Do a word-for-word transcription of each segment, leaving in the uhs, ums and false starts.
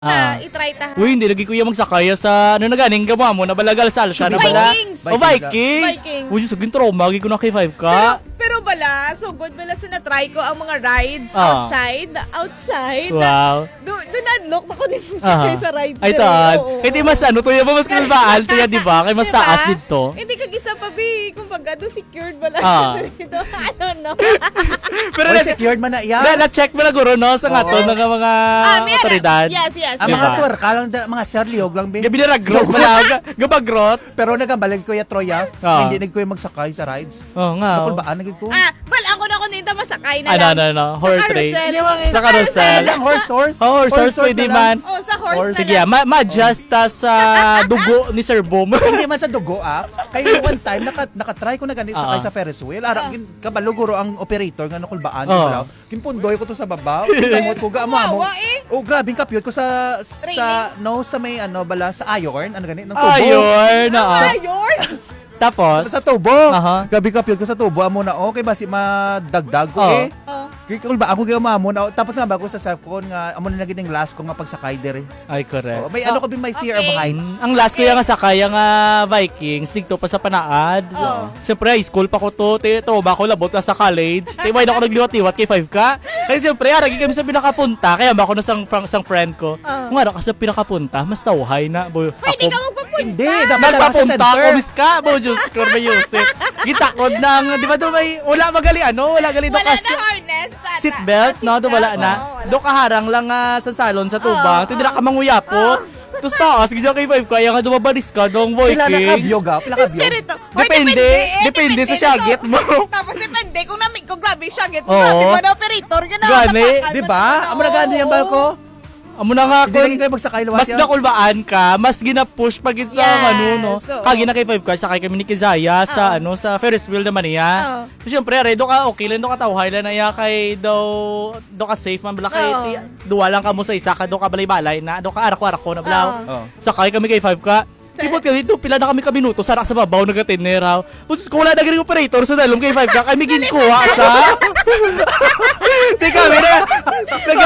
Ah. I-try ta. Uy, hindi lagi kuya magsakaya sa ano na ganing gamo mo na balagal sa alsa na bala. Vikings. Oh, Vikings. Vikings. Uy, sugin trauma gi ko na kay five Pero, ka. pero bala, so good bala sa na-try ko ang mga rides Ah. outside. Outside. Wow. Do, do na-unlock ako din Aha. sa rides. Ay dire. tan. Oo. Kay ti mas ano tuya ba mas kulbaan tuya di ba? Kay mas Diba? taas dito. Hindi ka gisa pa bi. Kung pag do secured bala. Ah. Dito. I don't know. Pero Oy, na, secured man na iya. na, check mo na guro no sa nga to Oo. ng mga meron. otoridad. Yes, yes. Ang yes. mga Diba? tour, kalang da- mga serliog lang, bin. Gabi na grot malaga. Gabagrot. Pero nagabalag ko ya Troya, Ah. hindi nagkuya magsakay sa rides. Oh nga. Sa oh. kulbaan, nagig ko. Ah, well, ako na ko nito masakay na Ano, lang. ano, ano, Sa horse train. carousel. Sa carousel. Lang, horse, horse. Oh, horse, horse, pwede na man. lang. Oh, sa horse Horse. na Sige, lang. ah, ma- ma-adjust ta sa dugo ni Sir Boom. Hindi man sa dugo, ah. Kaya one time, naka, naka-try ko na ganito Ah. sakay sa Ferris wheel. Ara, gin- kabalo guro ang operator nga nakulbaan. Oh. Oh. Kinpundoy ko to sa babaw. Kinamot ko, gaamo mo. Wawa eh. Oh, grabe, kapyot ko sa, sa, Trainings. no, sa may, ano, bala, sa iron, ano ganit, ng tubo. Ayun, na. Ayun. Tapos, Sa tubo. Aha. Gabi kapyot ko sa tubo. Amo na, okay, basi madagdag ko Oh. eh. Oh. Kaya ba ako kaya mo na. Tapos nga bago sa cellphone nga, amo na naging last ko nga pagsakay dire. ay correct. So, may ano ko bin may fear of Okay. heights. Mm, ang last ko yung nga sakay ang ah, Vikings, dito pa sa Panaad. Oh. Siyempre, high school pa ko to, te, trauma ko, labot na sa college. Te, may na ako nagliwat-liwat kay five ka. Kaya siyempre, aragi kami sa pinakapunta, kaya ba ako na sang, sang friend ko. Oh. Kung ano ka sa pinakapunta, mas tauhay na. Boy, Pwede ka magpapunta. Hindi, dapat lang sa Nagpapunta center. ako, miss ka, bo, Diyos ko, may Yusek. Gitakod ng, di ba doon may, wala magali, ano, wala gali doon Wala kasi. na harness. tata. Seatbelt, no? Do wala na. Oo, wala. Do kaharang lang nga sa salon sa tubang. Oo, Tindira ka manguyapot. Tapos taas, ganyan kay five kaya nga dumabalis ka dong Pila na Vikings. kabyog ah, pila kabyog. Espiritu. Hoy, Depende, eh, depende sa na syagit to. mo. Tapos depende kung nami kung grabe yung syagit mo. Oo. Grabe mo na operator. Gana, Gani, tapakan Di mo ba? na, Amo na gano yung oo. balko. Amo na nga Hindi kung lagi kayo magsakay luwas mas yan. nakulbaan ka, mas gina-push pag sa Yes, ano, no? oo. Kagi na kay five ka, sakay kami ni Kizaya sa Oo. ano, sa Ferris wheel naman niya. Oo. So, siyempre, re, do ka okay lang, do ka tawhay lang na iya kay daw, do ka safe man, bala kay, Oo. ti- duwa lang ka mo sa isa, ka do ka balay-balay na, do ka arak-arak ko na balaw. Oo. Oh. Sakay kami kay five ka. Tipot kami dito, pila na kami kabinuto, sarak sa babaw, nagatineraw. Putis ko wala na ganyung operator sa dalom kay five ka, kami ginkuha sa... Di kami na... Naga...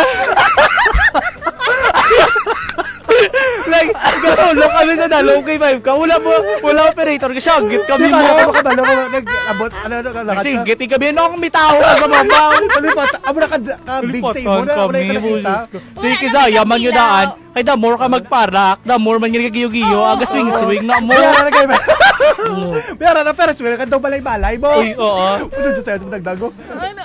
like, gawalo kami sa dalom kay five ka, wala mo, wala operator, kasi agit kami Di mo. ba ako kabalo ko nag-abot ano ano kalakad. Kasi agit kami, ano akong bitaw ka sa babaw. Lipat, amo na ka ka big sa imo Lipatan na, amo na kami, ka nakita. busis ko. Wala Sige, na Kizaya, man kami yung daw. daan. Kay the more ka magparak, the more man yung giyo-giyo, Oo, aga swing-swing na mo. Mayara na kayo. Mayara na pero swel ka daw balay-balay mo. Uy, oo. Uno dyan sa'yo dagdago. Ano?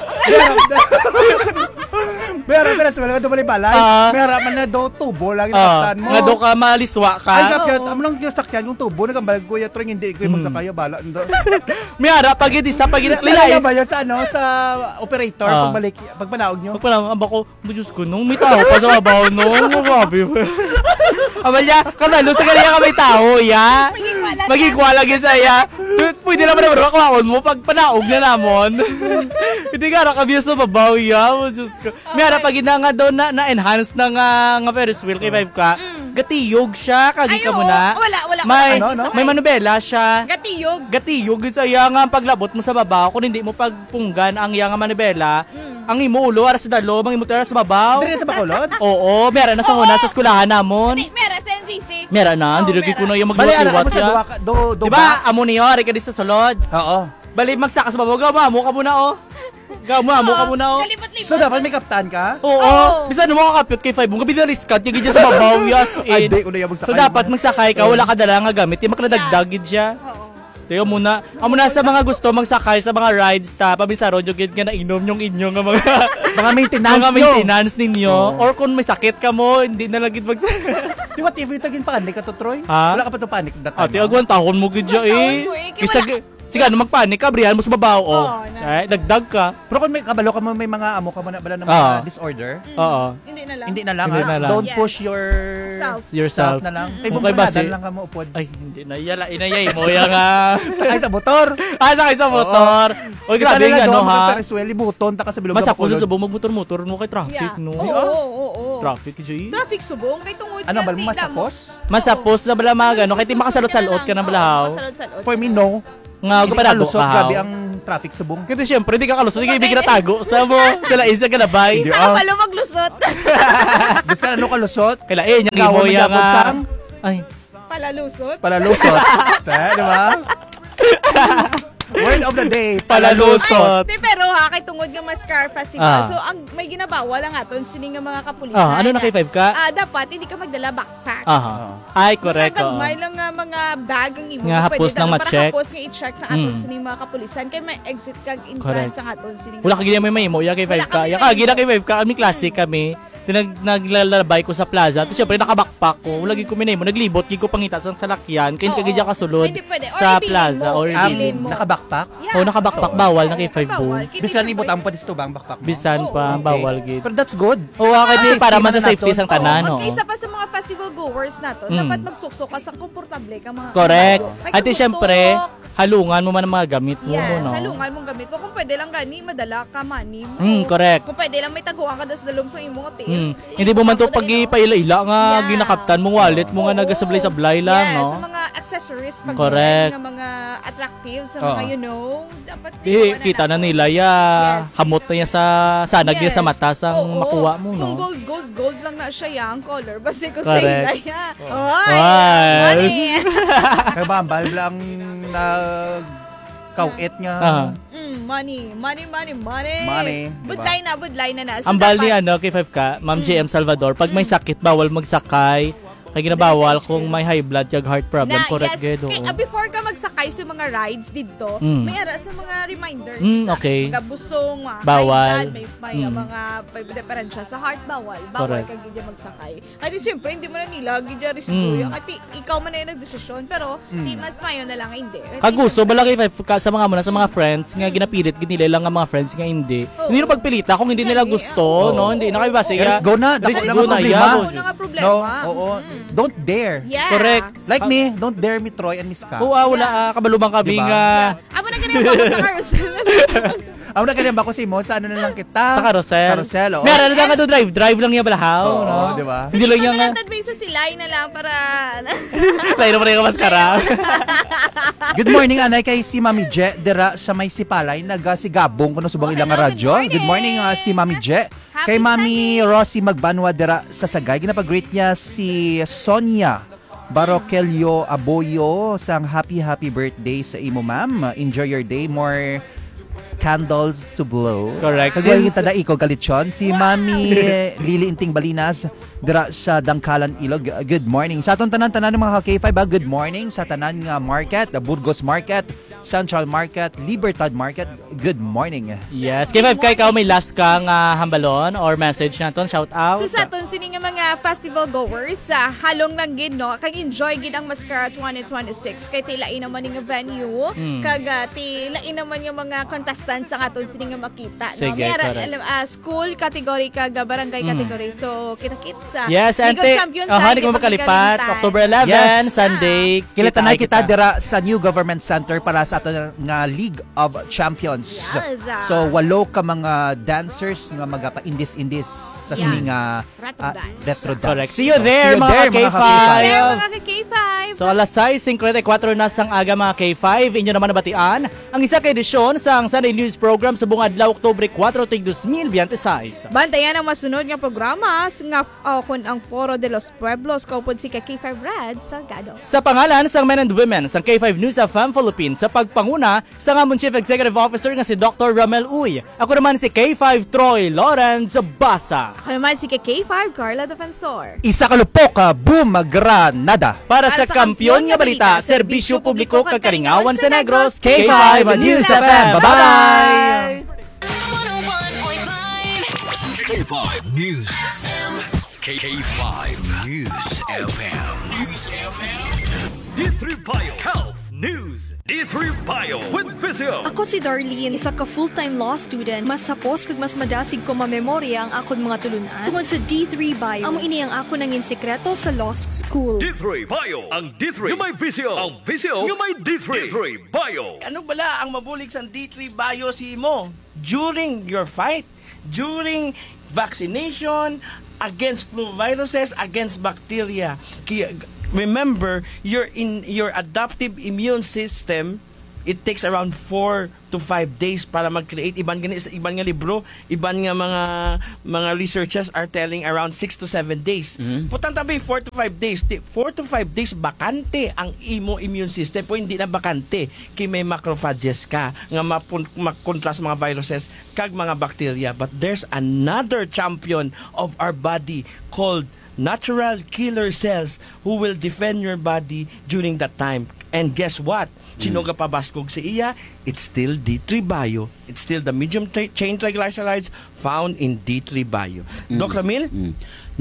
Mayara pero swel ka daw balay-balay. Ah. Mayara man na daw tubo lang yung Ah, kaptan mo. nga do ka maliswa ka. Ay, kapyat, amo lang yung sakyan, yung tubo, nagkambalag ko, yung tring, hindi ko yung magsakaya, bala. Miyara, pag hindi sa pag Lilay lilay. ba yun sa, ano, sa operator, Ah. pagbalik, pagpanaog nyo? Pag pala, aba ko, Diyos ko, nung may tao pa sa babaw, nung grabe. Amalya, kanalo sa ganyan ka may tao, ya. Magigwala na. Magigwala yun sa iya. Pwede naman naman makakuha mo pag panaog na namon. Hindi ka nakabiyos na babaw, ya. Diyos ko. Miyara, pag ina nga daw na, na-enhance na nga, nga Ferris wheel kay five ka, gatiyog siya, kagi Ay, ka oo. muna. Wala, wala. May, Ano, ano? may manubela siya. Gatiyog. Gatiyog gid sa iya nga paglabot mo sa babaw kung hindi mo pagpunggan ang iya nga manibela ang imo ulo ara sa dalo ang imo tara sa babaw. Hindi rin sa Bacolod? Oo, meron na sa Oo. una sa eskwelahan namon. Hindi, meron sa N G C. Meron na, hindi Oo, lagi ko meron. na yung Bali, ano, magliwat amo sa ya. duwa, ka- do, do Di ba? Amo niyo, ari ka di sa sulod. Oo. Bali magsaka sa babaw, gamo ka muna oh. Gamo mo ka muna oh. Kalibot-libot. So, dapat may kaptan ka? Oo, Oo. bisan mo kakapyot kay five mo, gabi na riskat, yung gidya sa babaw, yes, Ay, in. di ko na yung magsakay. So dapat magsakay ka, wala ka dala nga gamit, yung makladagdag gid siya. Oo. Tayo muna, amo na sa mga gusto magsakay sa mga rides ta, pabisaro yung gid nga na inom yung inyo nga mga Mga maintenance mga nyo. maintenance ninyo. Oo. Or kung may sakit ka mo, hindi na lagi mag Di ba, T V ito gin panik ka to, Troy? Ha? Wala ka pa to panik that time. Ate, no? agwan tahon mo gid siya Tahon eh. mo eh, kaya Kisa, wala- sige, ano magpanik ka, brihan mo sa babaw, oh. Oo, na. Ay, dagdag ka. Pero kung may kabalo ka mo, may mga amo ka mo na bala ng Ah. mga disorder, Oo. Hindi na lang. hindi na lang, Hindi ha? na lang. Don't Yes. push your Self. Yourself. na lang. Kay Okay, okay, base. lang ka mo upod. Ay, hindi na. Yala, inayay mo. Yan nga. Sakay sa motor. Ah, sakay sa motor. Oy, grabe yung ano, ha. Ferriswell, buton, taka sa bilog. Mas ako Bacolod. sa subong magmotor-motor no kay traffic, Yeah. no? Oo, oo, oo, oo. Traffic, Jay. Traffic subong. Kay tungod Ano yan, ba, di masapos? Masapos na bala mga gano, kahit di makasalot-salot ka na balahaw. Makasalot-salot. For me, no. Nga, Hindi gupanado kalusot, ka. grabe ang traffic subong. Kasi syempre, di ka kalusot, hindi ka ibig tago sa mo. Sila insa ka nabay. Hindi, Saka ah. pala maglusot. Gusto ka na nung kalusot? Kaila eh, niyang Gawa iboya magyapon nga. sang? Ay, Palalusot. Palalusot. Ta, di ba? Word of the day, Palalusot. Ay, di, pero ha, kay tungod nga Mascar Festival. Ah. So, ang may ginabawal lang aton, sini nga mga kapulisan. ah, ano na kay five ka? Ah, dapat, hindi ka magdala backpack. Aha. Ay, correct. oo. Nagagmay lang nga mga bag ang imo. Nga hapos Pwede lang dala ma-check. Para hapos nga i-check sa aton Mm. sini mga kapulisan. Kaya may exit kag Correct. entrance sa aton sini. Wala ka ganyan may may mo, ya kay five Wala ka. kami Ya may ka, gina mo. kay five ka. Kami klase kami. Tinag naglalabay ko sa plaza. Tapos syempre nakabakpak ko. Wala gid ko minay mo. Naglibot gid ko pangita sa salakyan. Kain ka Oo. gid ka kasulod Pwede, pwede. Or sa ibilin plaza mo. or Um, ibilin. Ibilin mo. Naka-backpack? Oh, nakabakpak bawal na kay five Bawal. po. Kini Bisan siyempre- ibot ang padis to bang backpack mo? Bisan Oo. pa Okay. bawal gid. Pero that's good. Oh, okay din para man sa Safety safety man sang Oo, tanan, no. at isa pa sa mga festival goers nato, Mm. dapat magsuksok ka sa komportable ka mga Correct. Kay At kagutok. syempre, halungan mo man ang mga gamit mo, Yes, no. salungan mong gamit mo. Kung pwede lang gani, madala ka money mo. Mm, correct. Kung pwede lang may taguan ka das dalom sa imong hotel. Mm. Hindi mo man to pag ipaila-ila nga Yeah. ginakaptan mong wallet mo nga Oo. nagasablay-sablay lang, yes, no. sa mga accessories pag Correct. nga mga attractive sa Oo. mga you know, dapat Di, kita na nila ya Yes. hamot na niya sa sanag niya Yes. sa mata sang Oo. makuha mo, Kung no. gold, gold, gold lang na siya yang color. Basta ko sa Correct. ila ya. Oy! Ay. money. Kaya ba, ang bahal lang nag kawit nga. Aha. Mm, money, money, money, money. Money, Budlay na, budlay na na. So, Ang bal ni dapat- ano kay five ka, Ma'am J M Salvador, pag may sakit bawal magsakay. Kay ginabawal kung may high blood kag heart problem, Na, correct yes. gid. Kay, oo. ah, before ka magsakay sa mga rides dito, Mm. may ara sa mga reminders. Mm, okay. Mga busong, mga Bawal. high blood, may, may Mm. mga may diferensya sa heart, bawal. Bawal Correct. kag gidya magsakay. At siyempre, hindi mo na nila gidya risko. Mm. At i- ikaw man na yung nagdesisyon, pero di mas mayo na lang hindi. At Kagusto siyempre, bala kay five ka sa mga muna sa mga friends nga ginapilit gid nila lang ang mga friends nga hindi. Oo. Hindi na pagpilita kung hindi nila Gani, gusto, oo. no? Hindi na kayo base. Let's go na. Let's Dako na go mga na problema. yan. Ano nga problema? No, oo. Mm. Don't dare. Yeah. Correct. Like me, don't dare me Troy and Miss Ka. Oo, ah, wala ah, kabalumang kami Diba? nga Amo na ganyan ba ako sa carousel? Ako na ganyan ba ko si mo? Sa ano na lang kita? sa carousel. Carousel, oo. Meron na ka to drive, drive lang niya balahaw, Oo, no? di ba? Hindi lang niya nga. Sa advice sa silay na lang para... Lain naman yung maskara. Good morning, anay, kay si Mami Je, dira sa may sipalay, nagasigabong kuno subang Oh, ilang hello, radyo. good Good morning, morning. ah, si Mami Je. Happy Kay Mami Rosie Magbanwa, dira sa Sagay. Ginapag-greet niya si Sonia Barokelio Aboyo sang happy happy birthday sa imo, ma'am. Enjoy your day. More candles to blow. Correct. Kagawin Since- kita da iko galitson. Si Mami Lili Inting Balinas dira sa Dangkalan Ilog. Good morning. Sa aton tanan-tanan ng mga K five, ah, good morning sa tanan nga market, the Burgos Market, Central Market, Libertad Market. Good morning. Yes. Kay five ka, ikaw may last kang ah, hambalon or message naton, shout out. So sa aton sini nga mga festival goers, sa halong lang gid no, kag enjoy gid ang Mascara twenty twenty-six kay tilain naman nga venue, Mm. kag ah, tilain naman nga mga contestants sa aton sini nga makita no. Sige, May ara- correct. alam, ah, school category kag ah, barangay Mm. category. So kita-kits sa Yes, League of ante. Champions Aha, sa di ko makalipat. Ipagkalitan. October eleventh, Yes. Sunday. Kilitanay kita dira sa New Government Center para sa aton nga League of Champions. Yes, ah. So walo ka mga dancers nga magapa-indis-indis sa Yes. sini nga Retro ah, dance. retro dance. Correct. See you So, there, mga K five. There, mga K five. So alas sais fifty-four na sang aga mga K five, inyo naman nabatian ang isa ka edisyon sa Sunday News Program sa buong adlaw Oktubre four, twenty twenty-six. Bantayan ang masunod nga programa nga uh, kun ang Foro de los Pueblos kaupod si K five Rad Salgado. Sa pangalan sang men and women sang K five News of Fam Philippines sa pagpanguna sa amon Chief Executive Officer nga si Doctor Ramel Uy. Ako naman si K five Troy Lawrence Basa. Ako naman si K five Carla Defensor. Isa kalupok ka boom granada. Para sa kampiyon nga balita, serbisyo publiko kag kalingawan sa Negros, K five News F M. Bye-bye! K five News F M. K five News F M. News F M. D three Bio Health News. D three Bio with Visio. Ako si Darlene, isa ka full-time law student. Mas sapos kag mas madasig ko mamemorya ang akon mga tulunan tungod sa D three Bio. Amo ini ang ako nangin sekreto sa law school. D three Bio. Ang D three yung may Visio. Ang Visio yung may D three. D three Bio. Ano bala ang mabulig sa D three Bio si mo during your fight, during vaccination, against flu viruses, against bacteria. Kaya, remember, your in your adaptive immune system it takes around four to five days para mag-create. Iban nga, iban nga libro, iban nga mga mga researchers are telling around six to seven days. Mhm. Putang tabi, four to five days. four to five days, bakante ang imo immune system. Po hindi na bakante. Kay may macrophages ka nga mapun- makontra sa mga viruses kag mga bacteria. But there's another champion of our body called natural killer cells who will defend your body during that time. And guess what? Sino ka pabaskog sa iya? It's still D three Bio. It's still the medium tra- chain triglycerides found in D three Bio. Doc Ramil? Mm.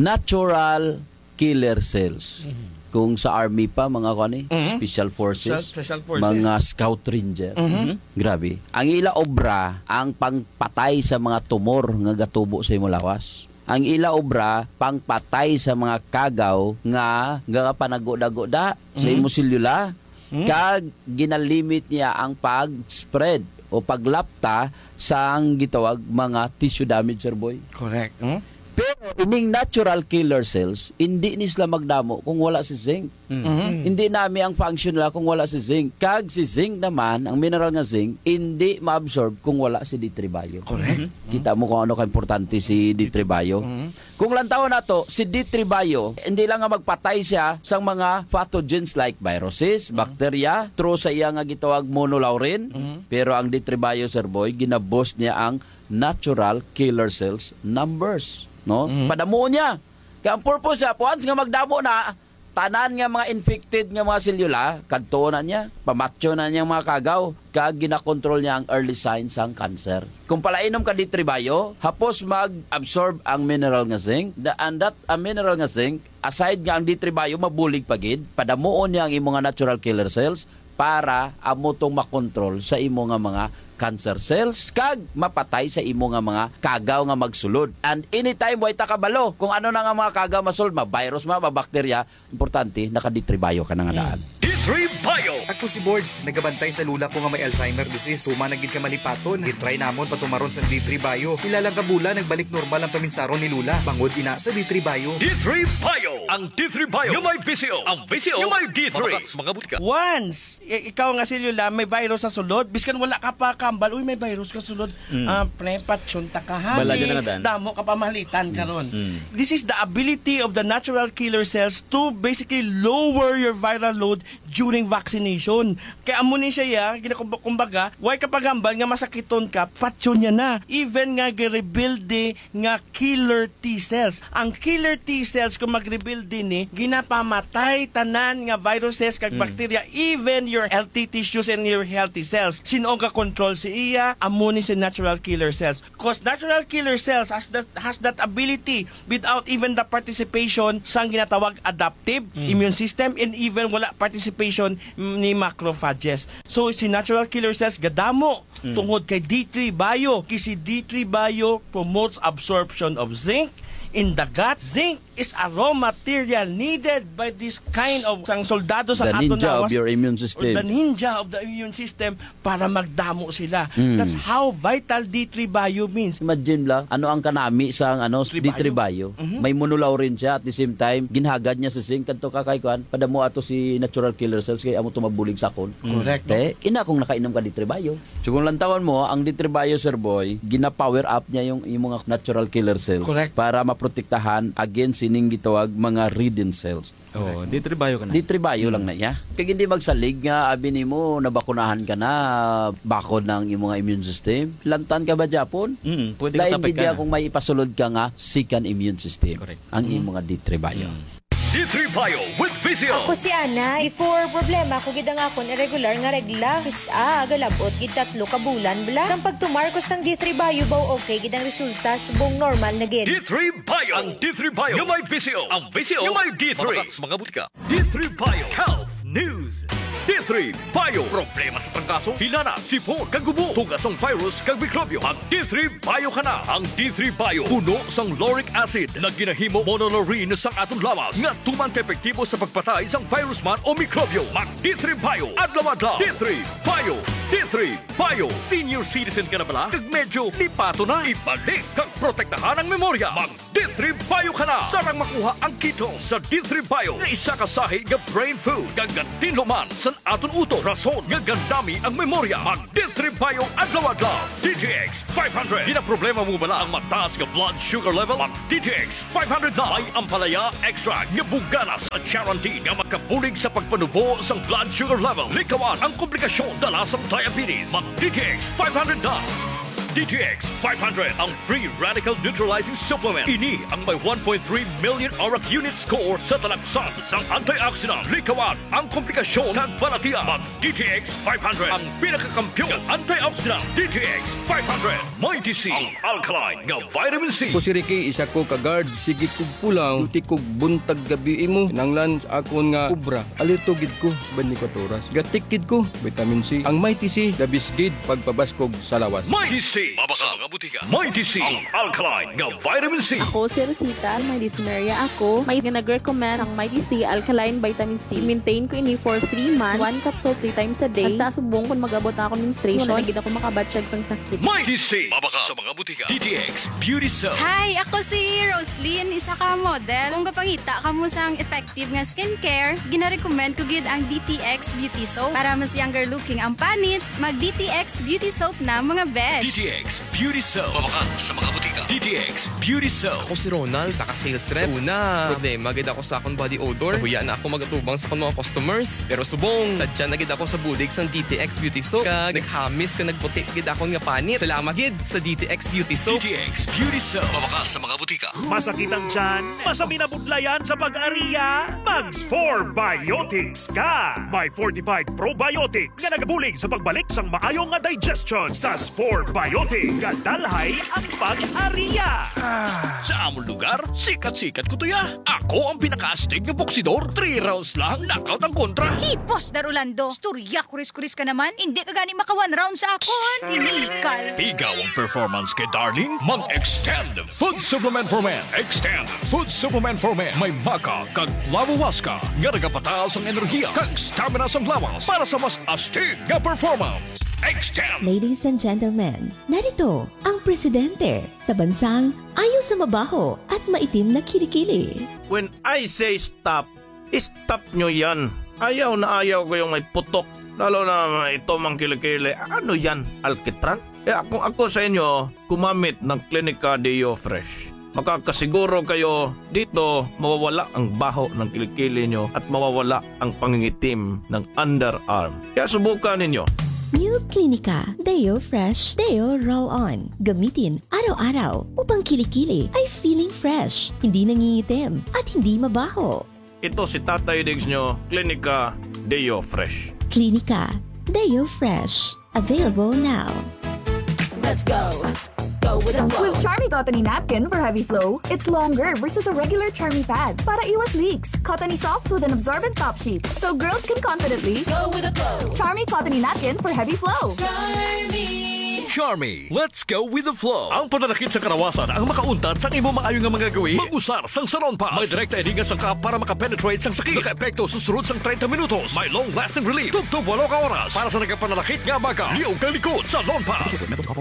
Natural killer cells. Kung sa army pa, mga kani, Mhm. special forces, Special forces. mga scout ranger. Mhm. Grabe. Ang ila obra, ang pangpatay sa mga tumor nga gatubo sa imong lawas. Ang ila obra, pangpatay sa mga kagaw nga nga panagoda-goda sa imong selula. Kag ginalimit niya ang pag-spread o paglapta sa ang gitawag mga tissue damage, sir boy. Correct. Hmm? Pero ining natural killer cells, hindi ni sila magdamo kung wala si zinc. Mhm. Hindi nami ang function nila kung wala si zinc. Kag si zinc naman, ang mineral nga zinc, hindi ma-absorb kung wala si D three Bio. Correct. Kita mo kung ano ka-importante si D three Bio. Kung lantaw na to, si D three Bio, hindi lang nga magpatay siya sa mga pathogens like viruses, bacteria, through sa iya nga gitawag monolaurin. Pero ang D three Bio, sir boy, ginaboost niya ang natural killer cells numbers. No? Padamo niya. Kaya ang purpose niya, once nga magdamo na, tanan nga mga infected nga mga selula, kadto na niya, pamatyo na niya mga kagaw, kag ginakontrol niya ang early signs ng cancer. Kung palainom ka D three Bio, hapos mag-absorb ang mineral nga zinc, the, and that a mineral nga zinc, aside nga ang D three Bio, mabulig pagid, padamuon niya ang imo nga natural killer cells, para amo tong makontrol sa imo nga mga cancer cells kag mapatay sa imo nga mga kagaw nga magsulod. And anytime way ta kabalo kung ano na nga mga kagaw masulod, ma virus ma, ma bacteria, importante naka D three Bio ka na nga daan. D three Bio. Ako si Boards, nagabantay sa lula ko nga may Alzheimer disease. Tuma nagid ka malipaton. Gitry namon patumaron sa D three Bio. Ilalang kabula nagbalik normal ang paminsaron ni Lula. Bangod ina sa D three Bio. D three Bio. Ang D three Bio. Yung may V C O. Ang V C O. Yung may D three. Mga butika. Once, i- ikaw nga selula, may virus sa sulod, biskan wala ka pa kambal, uy, may virus ka sulod, ah, pre, patsyon ta ka, Bala hani, dyan na nadan. damo ka pamalitan ka ron. This is the ability of the natural killer cells to basically lower your viral load during vaccination. Kaya amo ni siya ya, ginakumba- kumbaga, why ka pagambal nga masakiton ka, patsyon niya na. Even nga gi-rebuild di nga killer T cells. Ang killer T cells kung mag-rebuild din ni, ginapamatay tanan nga viruses kag bacteria, even your healthy tissues and your healthy cells. Sino ka control si iya, amo ni si natural killer cells. Cause natural killer cells has that has that ability without even the participation sang ginatawag adaptive immune system, and even wala participation ni macrophages. So si natural killer cells gadamo tungod kay D three Bio. Kasi D three Bio promotes absorption of zinc in the gut. Zinc is a raw material needed by this kind of sang soldado sa The ato ninja nawas, of your immune or system. the ninja of the immune system para magdamo sila. Mm. That's how vital D three Bio means. Imagine lang, ano ang kanami sa ano, D three Bio. May monolaurin siya at the same time, ginhagad niya sa zinc. Kanto kakaykuan, padamo ato si natural killer cells kaya amo tumabulig sa akon. Correct. Te, ina kung nakainom ka D three Bio. So kung lantawan mo, ang D three Bio, sir boy, gina-power up niya yung, yung mga natural killer cells. Correct. Para maprotektahan against sining gitawag mga ridden cells. Oh, D three Bio ka na. D three Bio lang na niya. Kaya hindi magsalig nga, abi ni mo, nabakunahan ka na, bakod ng iyong mga immune system. Lantan ka ba, Japon? Mm, pwede ka Lain tapik din ka na. kung may ipasulod ka nga, second immune system. Correct. Ang iyong mga D three Bio. D three Bio with V C O. Ako si Ana, before problema ko gid ang akon irregular nga regla, kisa galabot gid tatlo ka bulan bla. Sang pagtumar ko sang D three Bio baw okay gid ang resulta subong normal na gid. D three Bio. Ang D three Bio. Yung may V C O. Ang V C O. Yung may D three. Mga, mga butika. D three Bio. Health News. D three Bio. Problema sa trangkaso, hilana, sipon, kagubo, tugas ng virus, kag mikrobyo. Ang D three Bio ka na. Ang D three Bio. Puno sang lauric acid na ginahimo monolaurin sang atong lawas nga tuman ka epektibo sa pagpatay sang virus man o mikrobyo. Mag D three Bio. Adlaw-adlaw. D three Bio. D three Bio. Senior citizen ka na bala? Kag medyo lipato na. Ibalik kag protektahan ang memorya. Mag D three Bio ka na. Sarang makuha ang kito sa D three Bio nga isa ka sahi nga brain food. Kag tinluman san aton uto. Rason nga gandami ang memorya. Mag D three Bio adlaw-adlaw. D T X five hundred. Di na problema mo bala ang mataas nga blood sugar level? Mag D T X five hundred na. May ampalaya extra nga bugana sa guarantee nga makabulig sa pagpanubo sa blood sugar level. Likawan ang komplikasyon dala sa diabetes. Mag D T X five hundred na. D T X five hundred, ang free radical neutralizing supplement. Ini ang may one point three million O R A C unit score sa talagsan sang antioxidant. Likawan ang komplikasyon ng balatian. Mag D T X five hundred, ang pinakakampyon ng antioxidant. D T X five hundred, may D C, ang alkaline nga vitamin C. Ko si Ricky, isa ko ka-guard. Sige kog pulang, uti kog buntag gabi mo. Nanglan sa akon nga kubra. Alito gid ko sa twenty-four oras. Gatikid ko, vitamin C. Ang may T C, dabis gid pagpabaskog sa lawas. May D C, mabaka mga butika. May D C, ang alkaline nga vitamin C. Ako si Rosita, may dyspnea ako. May nag-recommend ang Mighty C Alkaline Vitamin C. Maintain ko ini for three months. One capsule three times a day. Basta subong kung mag-abot na ako menstruation. Wala gid ako makabatsyag sang sakit. May D C, mabaka sa mga butika. D T X Beauty Soap. Hi, ako si Roslyn, isa ka model. Kung kapangita ka mo sang effective nga skincare, gina-recommend ko gid ang D T X Beauty Soap. Para mas younger looking ang panit, mag-D T X Beauty Soap na mga besh. D T X Beauty Soap. Mabaka sa mga butika. D T X Beauty Soap. Ako si Ronald, isa ka sales rep. Una, problema gid ako sa akong body odor. Nahuya na ako magatubang sa akong mga customers. Pero subong, sadya na gid ako sa bulig sang D T X Beauty Soap. Kag naghamis ka nagputi gid akong nga panit. Salamat gid sa D T X Beauty Soap. D T X Beauty Soap. Mabaka sa mga butika. Masakit ang tiyan? Masami na budlayan sa pag-ariya? Mags four Biotics ka! May fortified probiotics nga nagabulig sa pagbalik sang maayong nga digestion sa four Biotics. Gadalhay ang pag-ariya! Sa among lugar, sikat-sikat ko to ya. Ako ang pinaka-astig na boksidor. Three rounds lang, knockout ang kontra. Hey, Boss Darulando, storya kuris-kuris ka naman. Hindi ka gani maka one round sa akon. Inikal. Tigaw ang performance kay Darling. Mag-extend food supplement for men. Extend food supplement for men. May maka kag lawawaska nga nagapataas ang enerhiya kag stamina sa lawas para sa mas astig nga performance. Extend! Ladies and gentlemen, narito ang presidente sa bansang ayaw sa mabaho at maitim na kilikili. When I say stop, stop nyo yan. Ayaw na ayaw ko yung may putok. Lalo na ito mang kilikili. Ano yan? Alkitran? Eh kung ako sa inyo, gumamit ng Clinica Deo Fresh. Makakasiguro kayo dito mawawala ang baho ng kilikili nyo at mawawala ang pangingitim ng underarm. Kaya subukan ninyo. New Clinica Deo Fresh Deo Roll-On. Gamitin araw-araw upang kilikili ay feeling fresh, hindi nangingitim at hindi mabaho. Ito si Tatay Diggs nyo, Clinica Deo Fresh. Clinica Deo Fresh. Available now. Let's go. Go with the flow. With Charmy Cottony Napkin for heavy flow, it's longer versus a regular Charmy pad. Para iwas leaks. Cottony soft with an absorbent top sheet. So girls can confidently go with the flow. Charmy Cottony Napkin for heavy flow. Charmy. Charmy, let's go with the flow. Ang pananakit sa karawasan ang makauntad sa imo maayo nga mga gawi. Mag-usar sang Salon Pass. May direkta edinga sang ka para makapenetrate sang sakit. Naka-epekto susunod sang thirty minutos. May long-lasting relief. Tugtog walo ka oras. Para sa nagapananakit nga baga. Liog kang likod. Salon Pass.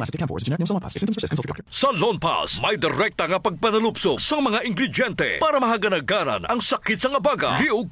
Salon Pass. May direkta nga pagpanalupsok sa mga ingrediente para mahaganaganan ang sakit sa nga baga. Liog